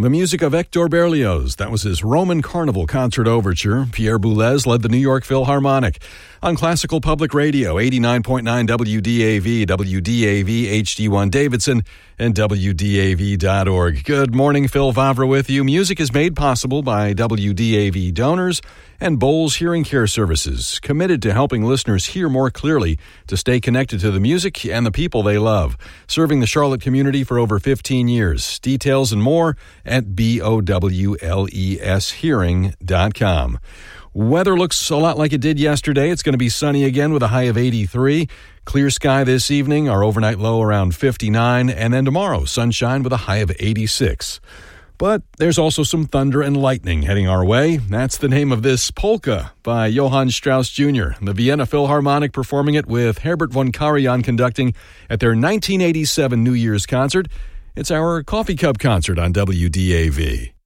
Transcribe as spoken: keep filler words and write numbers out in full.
The music of Hector Berlioz. That was his Roman Carnival Concert Overture. Pierre Boulez led the New York Philharmonic. On Classical Public Radio, eighty-nine point nine W D A V, W D A V H D one Davidson, and W D A V dot org. Good morning, Phil Vavra with you. Music is made possible by W D A V donors and Bowles Hearing Care Services, committed to helping listeners hear more clearly to stay connected to the music and the people they love. Serving the Charlotte community for over fifteen years. Details and more at B O W L E S hearing dot com. Weather looks a lot like it did yesterday. It's going to be sunny again with a high of eighty-three. Clear sky this evening, our overnight low around fifty-nine. And then tomorrow, sunshine with a high of eighty-six. But there's also some thunder and lightning heading our way. That's the name of this polka by Johann Strauss Junior The Vienna Philharmonic performing it with Herbert von Karajan conducting at their nineteen eighty-seven New Year's concert. It's our coffee cup concert on W D A V.